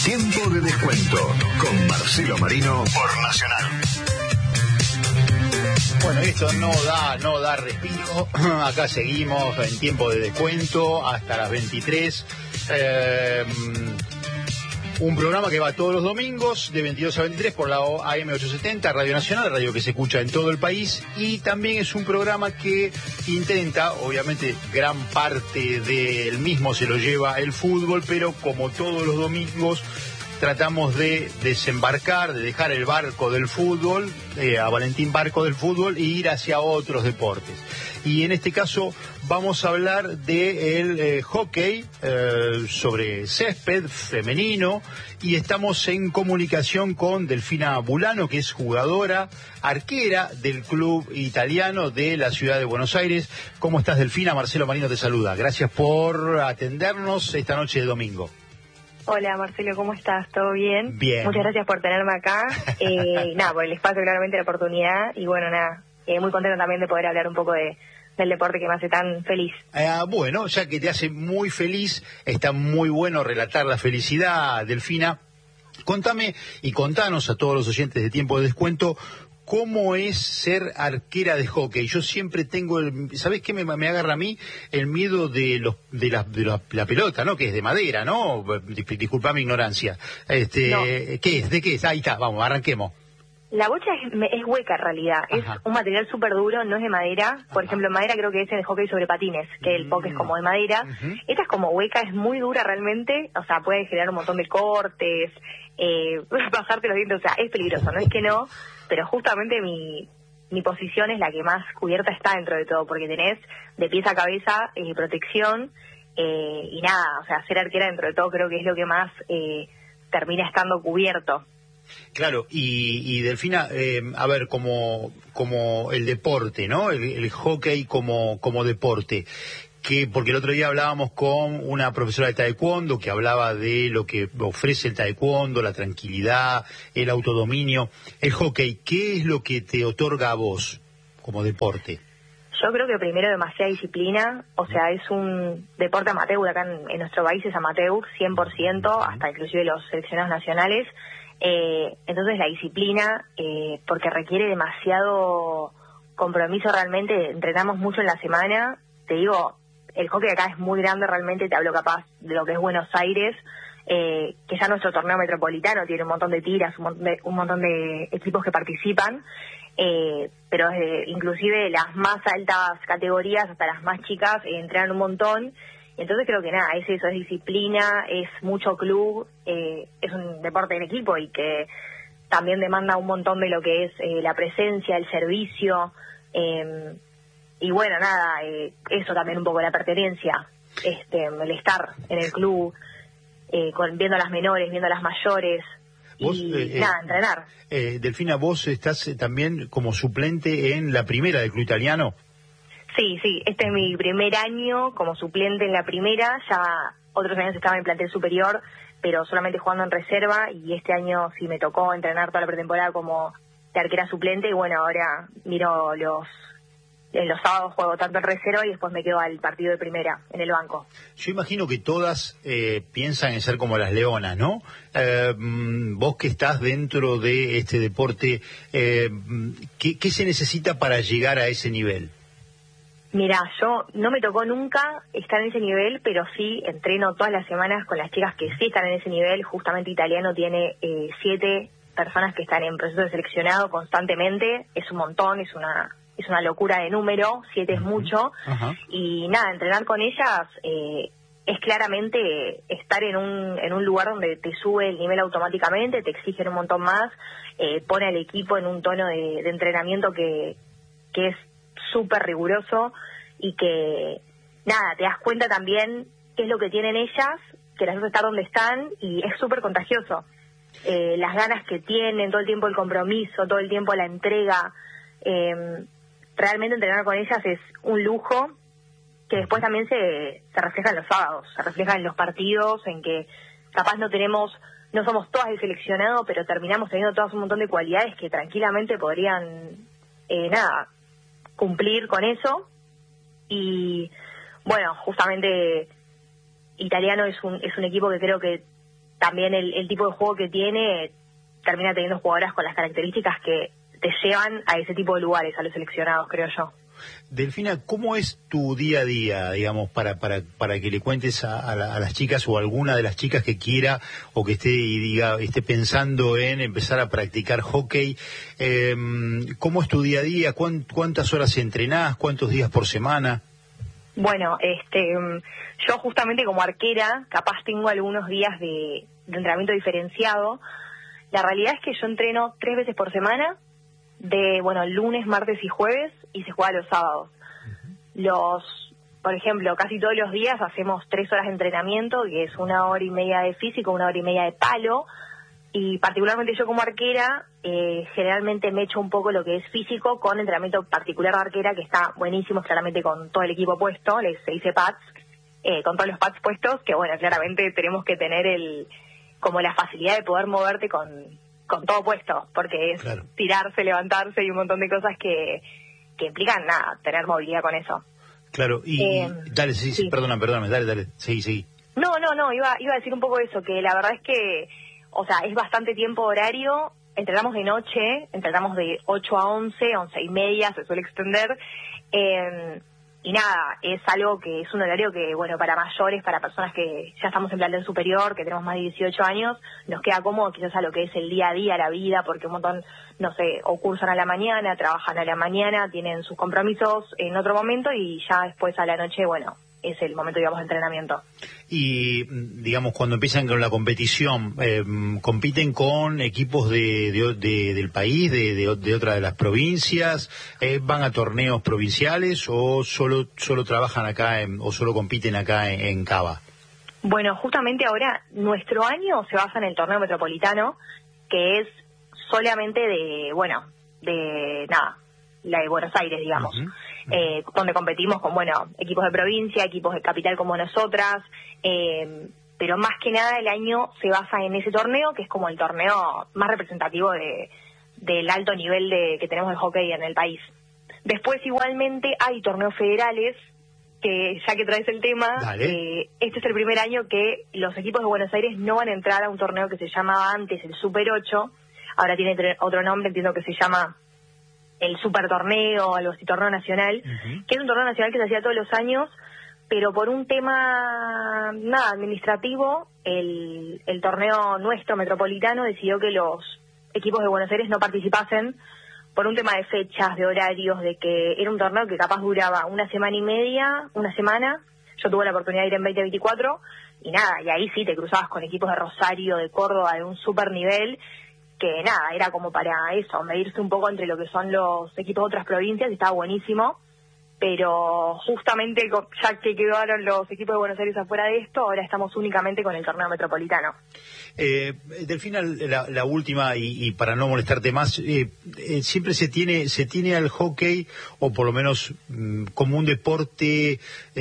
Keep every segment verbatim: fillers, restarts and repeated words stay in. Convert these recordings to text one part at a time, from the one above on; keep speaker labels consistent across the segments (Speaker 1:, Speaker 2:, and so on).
Speaker 1: Tiempo de descuento con Marcelo Marino por Nacional.
Speaker 2: Bueno, esto no da, no da respiro. Acá seguimos en tiempo de descuento hasta las veintitrés. Eh, un programa que va todos los domingos de veintidós a veintitrés por la A M ochocientos setenta, Radio Nacional, radio que se escucha en todo el país. Y también es un programa que intenta, obviamente gran parte del mismo se lo lleva el fútbol, pero como todos los domingos tratamos de desembarcar, de dejar el barco del fútbol, eh, a Valentín Barco del fútbol, e ir hacia otros deportes. Y en este caso vamos a hablar del eh, hockey eh, sobre césped femenino, y estamos en comunicación con Delfina Bulano, que es jugadora, arquera del club italiano de la ciudad de Buenos Aires. ¿Cómo estás, Delfina? Marcelo Marino te saluda. Gracias por atendernos esta noche de domingo.
Speaker 3: Hola Marcelo, ¿cómo estás? ¿Todo bien?
Speaker 2: Bien.
Speaker 3: Muchas gracias por tenerme acá. Eh, nada, por el espacio, claramente, la oportunidad. Y bueno, nada, eh, muy contento también de poder hablar un poco de, del deporte que me hace tan feliz.
Speaker 2: Ah, bueno, ya que te hace muy feliz, está muy bueno relatar la felicidad, Delfina. Contame y contanos a todos los oyentes de Tiempo de Descuento, ¿cómo es ser arquera de hockey? Yo siempre tengo, el, ¿sabés qué me, me agarra a mí? El miedo de los de la, de la, la pelota, ¿no? Que es de madera, ¿no? Disculpa mi ignorancia. Este,
Speaker 3: no.
Speaker 2: ¿Qué es? ¿De qué es? Ahí está, vamos, arranquemos.
Speaker 3: La bocha es, es hueca en realidad, Ajá. Es un material súper duro, no es de madera. Por Ajá. ejemplo, en madera creo que es el hockey sobre patines, que el poke es como de madera. Uh-huh. Esta es como hueca, es muy dura realmente, o sea, puede generar un montón de cortes, eh, bajarte los dientes, o sea, es peligroso, no es que no, pero justamente mi, mi posición es la que más cubierta está dentro de todo, porque tenés de pies a cabeza eh, protección, eh, y nada, o sea, ser arquera dentro de todo creo que es lo que más eh, termina estando cubierto.
Speaker 2: Claro, y, y Delfina, eh, a ver, como como el deporte, ¿no? El, el hockey como como deporte, que porque el otro día hablábamos con una profesora de taekwondo que hablaba de lo que ofrece el taekwondo, la tranquilidad, el autodominio. El hockey, ¿qué es lo que te otorga a vos como deporte?
Speaker 3: Yo creo que primero demasiada disciplina, o sea, es un deporte amateur, acá en, en nuestro país es amateur, cien por ciento, hasta inclusive los seleccionados nacionales. Eh, entonces la disciplina, eh, porque requiere demasiado compromiso realmente, entrenamos mucho en la semana, te digo, el hockey acá es muy grande realmente, te hablo capaz de lo que es Buenos Aires, eh, que ya nuestro torneo metropolitano tiene un montón de tiras, un montón de, un montón de equipos que participan, eh, pero desde inclusive las más altas categorías hasta las más chicas eh, entrenan un montón. Entonces creo que nada, es eso, es disciplina, es mucho club, eh, es un deporte en equipo y que también demanda un montón de lo que es eh, la presencia, el servicio, eh, y bueno, nada, eh, eso también un poco la pertenencia, este, el estar en el club, eh, con, viendo a las menores, viendo a las mayores,
Speaker 2: ¿Vos,
Speaker 3: y
Speaker 2: eh,
Speaker 3: nada,
Speaker 2: eh,
Speaker 3: entrenar.
Speaker 2: Eh, Delfina, ¿vos estás eh, también como suplente en la primera del club italiano?
Speaker 3: Sí, sí, este es mi primer año como suplente en la primera, ya otros años estaba en plantel superior, pero solamente jugando en reserva, y este año sí me tocó entrenar toda la pretemporada como de arquera suplente, y bueno, ahora miro los, en los sábados juego tanto en reserva y después me quedo al partido de primera, en el banco.
Speaker 2: Yo imagino que todas eh, piensan en ser como las leonas, ¿no? Eh, vos que estás dentro de este deporte, eh, ¿qué, ¿qué se necesita para llegar a ese nivel?
Speaker 3: Mira, yo no me tocó nunca estar en ese nivel, pero sí entreno todas las semanas con las chicas que sí están en ese nivel. Justamente Italiano tiene eh, siete personas que están en proceso de seleccionado constantemente. Es un montón, es una es una locura de número, siete es mucho. Ajá. Y nada, entrenar con ellas eh, es claramente estar en un en un lugar donde te sube el nivel automáticamente, te exigen un montón más, eh, pone al equipo en un tono de, de entrenamiento que, que es súper riguroso, y que nada, te das cuenta también qué es lo que tienen ellas, que las hace estar donde están, y es súper contagioso. Eh, las ganas que tienen, todo el tiempo el compromiso, todo el tiempo la entrega, eh, realmente entrenar con ellas es un lujo, que después también se, se refleja en los sábados, se refleja en los partidos, en que capaz no tenemos, no somos todas de seleccionado, pero terminamos teniendo todas un montón de cualidades que tranquilamente podrían, eh, nada, cumplir con eso. Y bueno, justamente Italiano es un es un equipo que creo que también el, el tipo de juego que tiene termina teniendo jugadoras con las características que te llevan a ese tipo de lugares, a los seleccionados, creo yo.
Speaker 2: Delfina, ¿cómo es tu día a día, digamos, para para para que le cuentes a, a, la, a las chicas o a alguna de las chicas que quiera o que esté y diga esté pensando en empezar a practicar hockey? Eh, ¿Cómo es tu día a día? ¿Cuán, ¿Cuántas horas entrenás? ¿Cuántos días por semana?
Speaker 3: Bueno, este, yo justamente como arquera, capaz tengo algunos días de, de entrenamiento diferenciado. La realidad es que yo entreno tres veces por semana, de, bueno, lunes, martes y jueves, y se juega los sábados. Uh-huh. Los, por ejemplo, casi todos los días hacemos tres horas de entrenamiento, que es una hora y media de físico, una hora y media de palo, y particularmente yo como arquera, eh, generalmente me echo un poco lo que es físico con entrenamiento particular de arquera, que está buenísimo, claramente con todo el equipo puesto, se dice pads, eh, con todos los pads puestos, que bueno, claramente tenemos que tener el como la facilidad de poder moverte con, con todo puesto, porque es claro. tirarse, levantarse y un montón de cosas que, que implican, nada, tener movilidad con eso.
Speaker 2: Claro, y, eh, y dale, sí, sí, sí, perdona, perdóname, dale, dale, seguí, seguí.
Speaker 3: No, no, no, iba, iba a decir un poco eso, que la verdad es que, o sea, es bastante tiempo horario, entrenamos de noche, entrenamos de ocho a once, once y media, se suele extender, eh, y nada, es algo que es un horario que, bueno, para mayores, para personas que ya estamos en plantel superior, que tenemos más de dieciocho años, nos queda cómodo quizás a lo que es el día a día, la vida, porque un montón, no sé, o cursan a la mañana, trabajan a la mañana, tienen sus compromisos en otro momento y ya después a la noche, bueno, es el momento, digamos, de entrenamiento.
Speaker 2: Y, digamos, cuando empiezan con la competición, eh, ¿compiten con equipos de, de, de del país, de, de, de otra de las provincias? Eh, ¿Van a torneos provinciales o solo solo trabajan acá en, o solo compiten acá en, en Cava?
Speaker 3: Bueno, justamente ahora nuestro año se basa en el torneo metropolitano, que es solamente de, bueno, de nada, la de Buenos Aires, digamos. Uh-huh. Eh, donde competimos con, bueno, equipos de provincia, equipos de capital como nosotras, eh, pero más que nada el año se basa en ese torneo, que es como el torneo más representativo de del alto nivel de que tenemos de hockey en el país. Después igualmente hay torneos federales, que ya que traes el tema, eh, este es el primer año que los equipos de Buenos Aires no van a entrar a un torneo que se llamaba antes el Super ocho, ahora tiene otro nombre, entiendo que se llama el Super Torneo, algo así, Torneo Nacional, uh-huh. que es un torneo nacional que se hacía todos los años, pero por un tema, nada, administrativo, el, el torneo nuestro metropolitano decidió que los equipos de Buenos Aires no participasen por un tema de fechas, de horarios, de que era un torneo que capaz duraba una semana y media, una semana. Yo tuve la oportunidad de ir en veinte veinticuatro, y nada, y ahí sí te cruzabas con equipos de Rosario, de Córdoba, de un super nivel, que nada, era como para eso, medirse un poco entre lo que son los equipos de otras provincias, y estaba buenísimo, pero justamente ya que quedaron los equipos de Buenos Aires afuera de esto, ahora estamos únicamente con el torneo metropolitano.
Speaker 2: Eh, Delfina, la, la última, y, y para no molestarte más, eh, eh, siempre se tiene se tiene al hockey, o por lo menos mm, como un deporte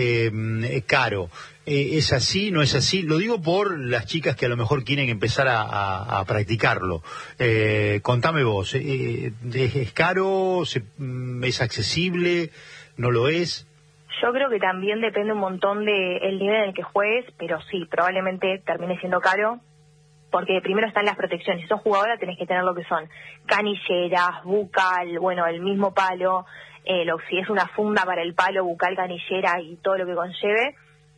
Speaker 2: eh, caro. Eh, ¿Es así? ¿No es así? Lo digo por las chicas que a lo mejor quieren empezar a, a, a practicarlo. Eh, contame vos, eh, ¿es, es caro? Se, ¿Es accesible? ¿No lo es?
Speaker 3: Yo creo que también depende un montón del nivel en el que juegues, pero sí, probablemente termine siendo caro, porque primero están las protecciones. Si sos jugadora tenés que tener lo que son canilleras, bucal, bueno, el mismo palo, eh, lo, si es una funda para el palo, bucal, canillera y todo lo que conlleve,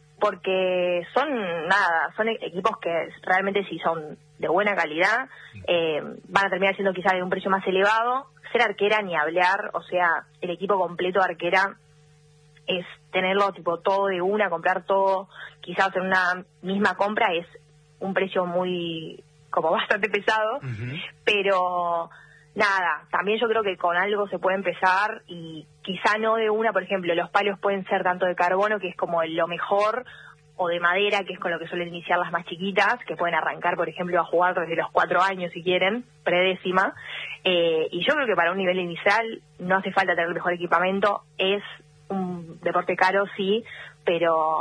Speaker 3: porque son, nada, son equipos que realmente si son de buena calidad, eh, van a terminar siendo quizás de un precio más elevado. Ser arquera ni hablar, o sea, el equipo completo de arquera es tenerlo tipo todo de una, comprar todo, quizás en una misma compra es un precio muy, como bastante pesado, uh-huh. pero nada, también yo creo que con algo se puede empezar y quizá no de una, por ejemplo, los palos pueden ser tanto de carbono, que es como lo mejor, o de madera, que es con lo que suelen iniciar las más chiquitas, que pueden arrancar, por ejemplo, a jugar desde los cuatro años si quieren, predécima, eh, y yo creo que para un nivel inicial no hace falta tener el mejor equipamiento, es un deporte caro, sí, pero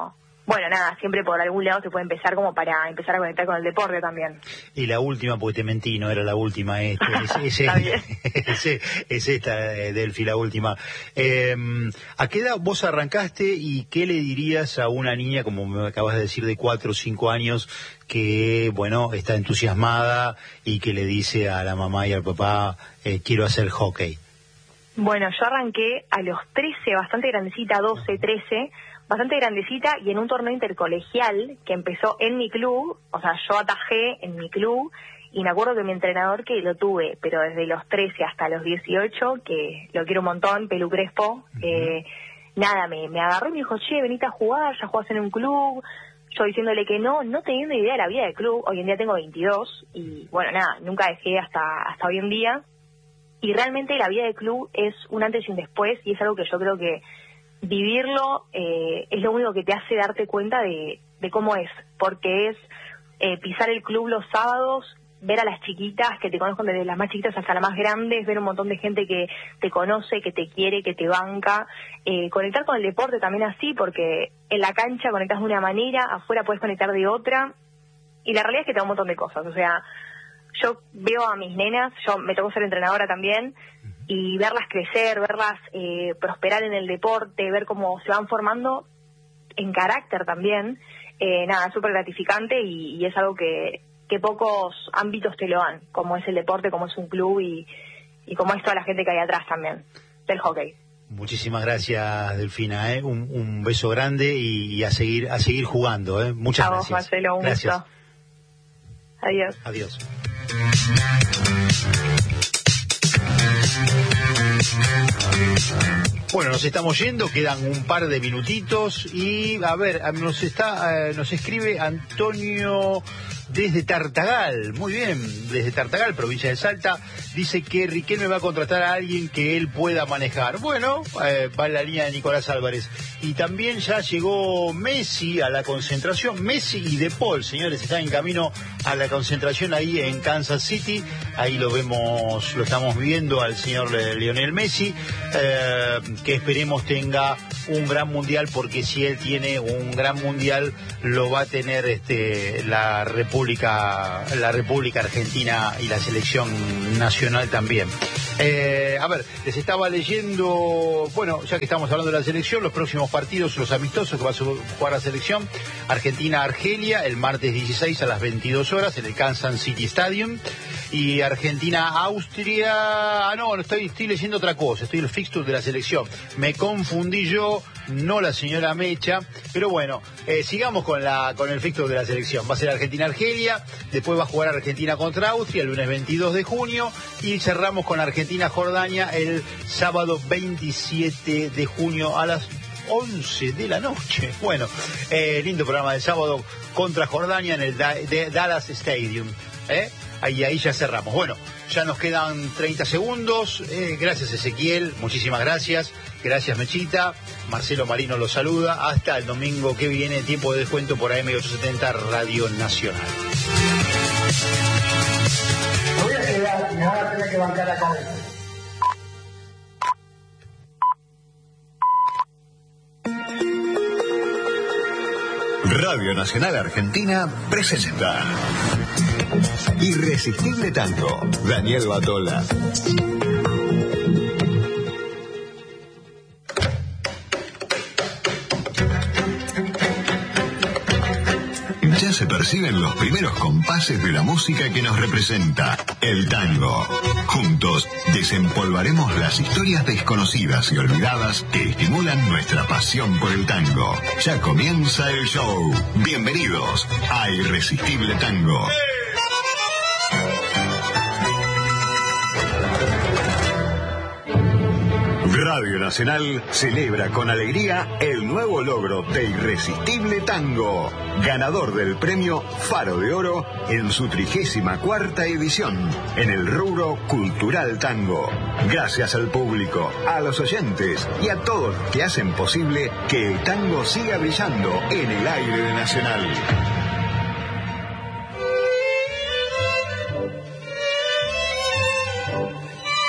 Speaker 3: bueno, nada, siempre por algún lado se puede empezar como para empezar a conectar con el deporte también.
Speaker 2: Y la última, porque te mentí, no era la última, este, es, es, es, es, es esta, eh, Delphi, la última. Eh, ¿A qué edad vos arrancaste y qué le dirías a una niña, como me acabas de decir, de cuatro o cinco años, que, bueno, está entusiasmada y que le dice a la mamá y al papá, eh, quiero hacer hockey?
Speaker 3: Bueno, yo arranqué a los trece, bastante grandecita, doce, trece, bastante grandecita, y en un torneo intercolegial que empezó en mi club, o sea, yo atajé en mi club, y me acuerdo que mi entrenador, que lo tuve, pero desde los trece hasta los dieciocho, que lo quiero un montón, Pelu Crespo, uh-huh. eh, nada, me, me agarró y me dijo, che, venite a jugar, ya jugás en un club, yo diciéndole que no, no teniendo idea de la vida del club, hoy en día tengo veintidós, y bueno, nada, nunca dejé hasta, hasta hoy en día, y realmente la vida del club es un antes y un después, y es algo que yo creo que vivirlo eh, es lo único que te hace darte cuenta de, de cómo es, porque es eh, pisar el club los sábados, ver a las chiquitas que te conozcan desde las más chiquitas hasta las más grandes, ver un montón de gente que te conoce, que te quiere, que te banca, eh, conectar con el deporte también así, porque en la cancha conectas de una manera, afuera puedes conectar de otra, y la realidad es que te da un montón de cosas, o sea, yo veo a mis nenas, yo me tocó ser entrenadora también, y verlas crecer, verlas eh, prosperar en el deporte, ver cómo se van formando en carácter también, eh, nada, súper gratificante, y, y es algo que, que pocos ámbitos te lo dan, como es el deporte, como es un club, y, y como es toda la gente que hay atrás también del hockey.
Speaker 2: Muchísimas gracias, Delfina, ¿eh? un, un beso grande y, y a seguir a seguir jugando, ¿eh? Muchas
Speaker 3: a
Speaker 2: gracias.
Speaker 3: Vos, Marcelo, un
Speaker 2: gracias.
Speaker 3: gusto. Adiós.
Speaker 2: Adiós. Bueno, nos estamos yendo, quedan un par de minutitos y a ver, nos está, eh, nos escribe Antonio desde Tartagal, muy bien, desde Tartagal, provincia de Salta, dice que Riquelme va a contratar a alguien que él pueda manejar. Bueno, eh, va en la línea de Nicolás Álvarez. Y también ya llegó Messi a la concentración, Messi y De Paul, señores, están en camino a la concentración ahí en Kansas City, ahí lo vemos, lo estamos viendo al señor Lionel Messi, eh, que esperemos tenga un gran mundial, porque si él tiene un gran mundial lo va a tener este la República la República Argentina y la selección nacional también. Eh, a ver, les estaba leyendo, bueno, ya que estamos hablando de la selección, los próximos partidos, los amistosos que va a jugar la selección: Argentina-Argelia el martes dieciséis a las veintidós horas en el Kansas City Stadium, y Argentina-Austria, ah no, estoy, estoy leyendo otra cosa, estoy en el fixture de la selección, me confundí yo, no la señora Mecha, pero bueno, eh, sigamos con la con el fixture de la selección. Va a ser Argentina-Argelia, después va a jugar Argentina contra Austria el lunes veintidós de junio, y cerramos con Argentina-Jordania el sábado veintisiete de junio a las once de la noche. Bueno, eh, lindo programa de sábado contra Jordania en el da de Dallas Stadium, ¿eh? Ahí, ahí ya cerramos. Bueno, ya nos quedan treinta segundos. Eh, gracias, Ezequiel. Muchísimas gracias. Gracias, Mechita. Marcelo Marino los saluda. Hasta el domingo que viene. Tiempo de descuento por A M ochocientos setenta Radio Nacional.
Speaker 4: Me voy a quedar, me voy a tener que bancar la cabeza.
Speaker 1: Radio Nacional Argentina presenta Irresistible Tango, Daniel Batola. Ya se perciben los primeros compases de la música que nos representa, el tango. Juntos desempolvaremos las historias desconocidas y olvidadas que estimulan nuestra pasión por el tango. Ya comienza el show. Bienvenidos a Irresistible Tango. Radio Nacional celebra con alegría el nuevo logro de Irresistible Tango, ganador del premio Faro de Oro en su trigésima cuarta edición en el rubro Cultural Tango. Gracias al público, a los oyentes y a todos los que hacen posible que el tango siga brillando en el aire de Nacional.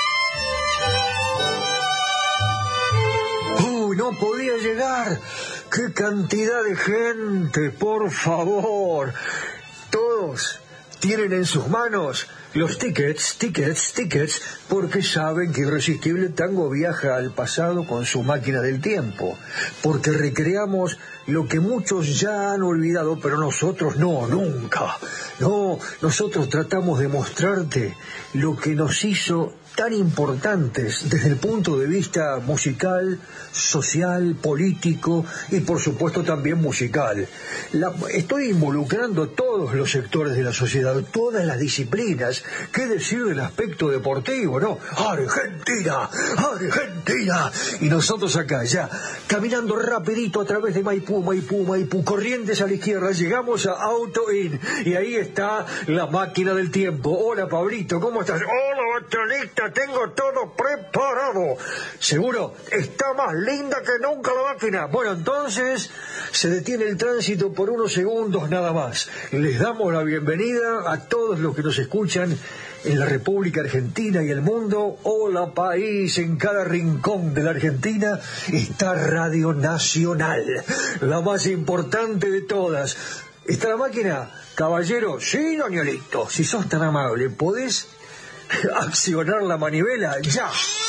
Speaker 5: No podía llegar. qué cantidad de gente, por favor. Todos tienen en sus manos los tickets, tickets, tickets, porque saben que Irresistible Tango viaja al pasado con su máquina del tiempo, porque recreamos lo que muchos ya han olvidado, pero nosotros no, nunca. No, nosotros tratamos de mostrarte lo que nos hizo tan importantes desde el punto de vista musical, social, político y por supuesto también musical. La, estoy involucrando todos los sectores de la sociedad, todas las disciplinas. ¿Qué decir del aspecto deportivo, no? ¡Argentina! ¡Argentina! Y nosotros acá ya, caminando rapidito a través de Maipú, Maipú, Maipú, Corrientes a la izquierda, llegamos a Auto Inn y ahí está la máquina del tiempo. Hola, Pablito, ¿cómo estás? Hola, Batronista, tengo todo preparado. ¿Seguro? Está más linda que nunca la máquina. Bueno, entonces se detiene el tránsito por unos segundos nada más. Les damos la bienvenida a todos los que nos escuchan en la República Argentina y el mundo. Hola, país, en cada rincón de la Argentina está Radio Nacional, la más importante de todas. ¿Está la máquina? Caballero, sí, Doñolito, si sos tan amable, ¿podés accionar la manivela? Ya.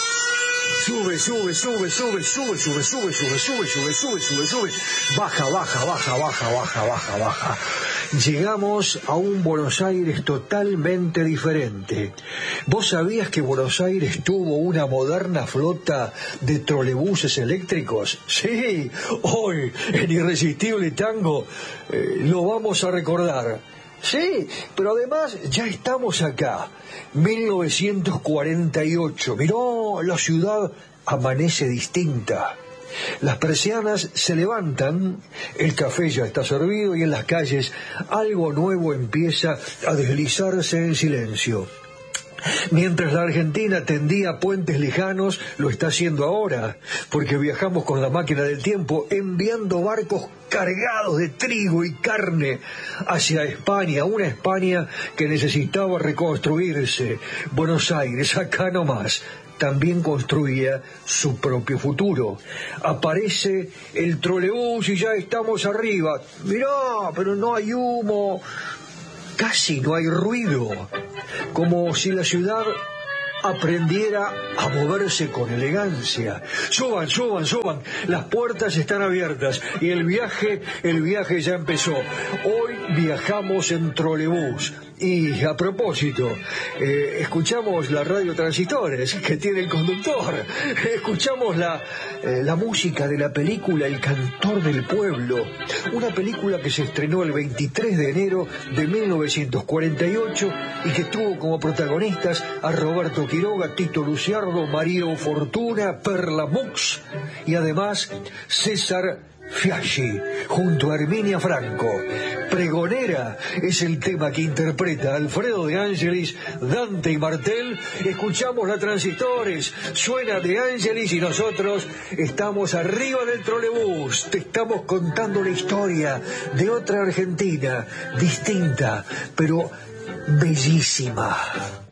Speaker 5: Sube, sube, sube, sube, sube, sube, sube, sube, sube, sube, sube, sube, sube. Baja, baja, baja, baja, baja, baja, baja. Llegamos a un Buenos Aires totalmente diferente. ¿Vos sabías que Buenos Aires tuvo una moderna flota de trolebuses eléctricos? Sí, hoy en Irresistible Tango eh, lo vamos a recordar. Sí, pero además ya estamos acá, mil novecientos cuarenta y ocho. Miró, la ciudad amanece distinta. Las persianas se levantan, el café ya está servido y en las calles algo nuevo empieza a deslizarse en silencio. Mientras la Argentina tendía puentes lejanos, lo está haciendo ahora, porque viajamos con la máquina del tiempo enviando barcos cargados de trigo y carne hacia España, una España que necesitaba reconstruirse. Buenos Aires, acá nomás, también construía su propio futuro. Aparece el trolebús y ya estamos arriba. Mirá, pero no hay humo, casi no hay ruido, como si la ciudad aprendiera a moverse con elegancia. Suban, suban, suban, las puertas están abiertas y el viaje, el viaje ya empezó. Hoy viajamos en trolebús. Y a propósito, eh, escuchamos la radio Transitores que tiene el conductor, escuchamos la, eh, la música de la película El Cantor del Pueblo, una película que se estrenó el veintitrés de enero de mil novecientos cuarenta y ocho y que tuvo como protagonistas a Roberto Quiroga, Tito Luciardo, Mario Fortuna, Perla Mux y además César Fiaschi, junto a Herminia Franco. Pregonera es el tema que interpreta Alfredo De Angelis, Dante y Martel. Escuchamos la Transitores, suena De Angelis y nosotros estamos arriba del trolebús. Te estamos contando la historia de otra Argentina, distinta, pero bellísima.